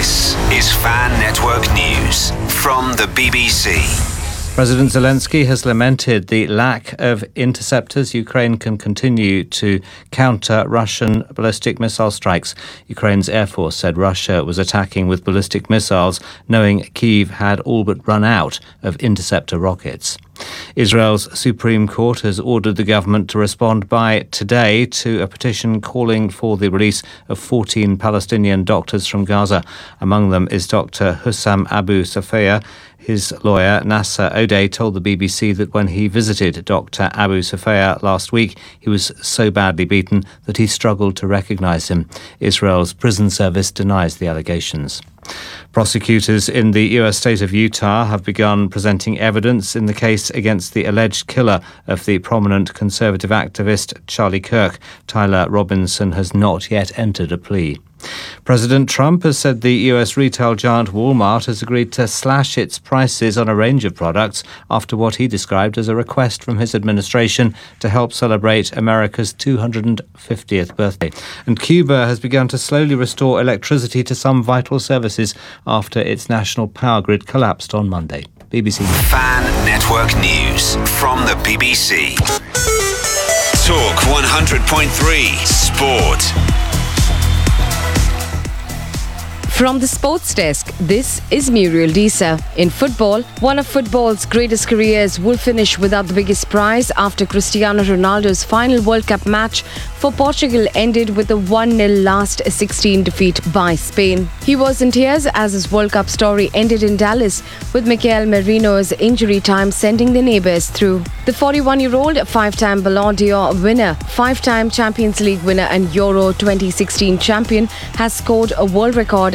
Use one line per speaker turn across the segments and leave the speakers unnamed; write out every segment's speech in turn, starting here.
This is Fan Network News from the BBC.
President Zelensky has lamented the lack of interceptors. Ukraine can continue to counter Russian ballistic missile strikes. Ukraine's Air Force said Russia was attacking with ballistic missiles, knowing Kyiv had all but run out of interceptor rockets. Israel's Supreme Court has ordered the government to respond by today to a petition calling for the release of 14 Palestinian doctors from Gaza. Among them is Dr. Hussam Abu Safia. His lawyer, Nasser O'Day, told the BBC that when he visited Dr. Abu Safia last week, he was so badly beaten that he struggled to recognise him. Israel's prison service denies the allegations. Prosecutors in the US state of Utah have begun presenting evidence in the case against the alleged killer of the prominent conservative activist Charlie Kirk. Tyler Robinson has not yet entered a plea. President Trump has said the US retail giant Walmart has agreed to slash its prices on a range of products after what he described as a request from his administration to help celebrate America's 250th birthday. And Cuba has begun to slowly restore electricity to some vital services after its national power grid collapsed on Monday. BBC.
Fan Network News from the BBC. Talk 100.3 Sport.
From the sports desk, this is Muriel Disa. In football, one of football's greatest careers will finish without the biggest prize after Cristiano Ronaldo's final World Cup match for Portugal ended with a 1-0 last 16 defeat by Spain. He was in tears as his World Cup story ended in Dallas, with Mikel Merino's injury time sending the neighbours through. The 41-year-old, 5-time Ballon d'Or winner, 5-time Champions League winner and Euro 2016 champion has scored a world record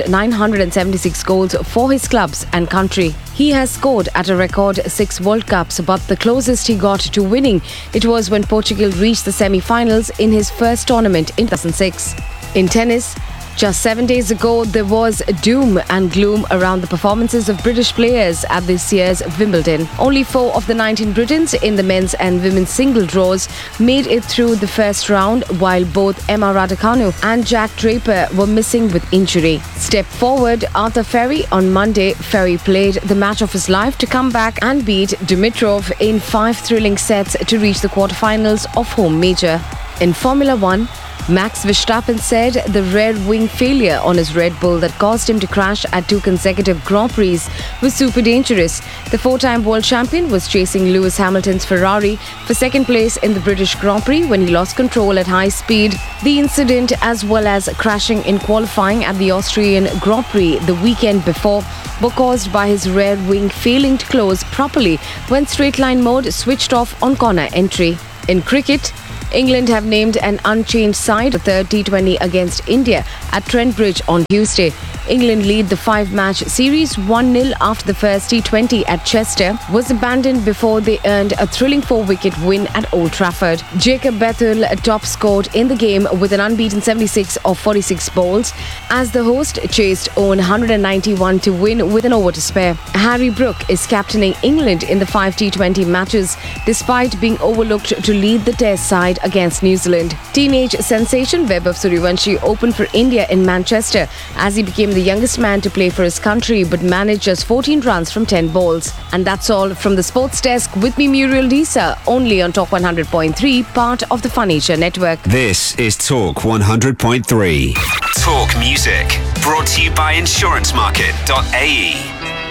976 goals for his clubs and country. He has scored at a record 6 World Cups, but the closest he got to winning it was when Portugal reached the semi-finals in his first tournament in 2006. In tennis, just 7 days ago, there was doom and gloom around the performances of British players at this year's Wimbledon. Only 4 of the 19 Britons in the men's and women's single draws made it through the first round, while both Emma Raducanu and Jack Draper were missing with injury. Step forward, Arthur Ferry. On Monday, Ferry played the match of his life to come back and beat Dimitrov in 5 thrilling sets to reach the quarterfinals of home major. In Formula One, Max Verstappen said the rear wing failure on his Red Bull that caused him to crash at 2 consecutive Grand Prix was super dangerous. The 4-time world champion was chasing Lewis Hamilton's Ferrari for second place in the British Grand Prix when he lost control at high speed. The incident, as well as crashing in qualifying at the Austrian Grand Prix the weekend before, were caused by his rear wing failing to close properly when straight line mode switched off on corner entry. In cricket, England have named an unchanged side for third T20 against India at Trent Bridge on Tuesday. England lead the 5-match series 1-0 after the first T20 at Chester was abandoned before they earned a thrilling 4-wicket win at Old Trafford. Jacob Bethel top scored in the game with an unbeaten 76 of 46 balls as the host chased on 191 to win with an over to spare. Harry Brook is captaining England in the 5 T20 matches despite being overlooked to lead the Test side against New Zealand. Teenage sensation Vaibhav Suryavanshi opened for India in Manchester as he became the youngest man to play for his country but managed just 14 runs from 10 balls. And that's all from the sports desk with me, Muriel Disa, only on Talk 100.3, part of the Fun Asia network.
This is Talk 100.3. Talk music. Brought to you by insurancemarket.ae.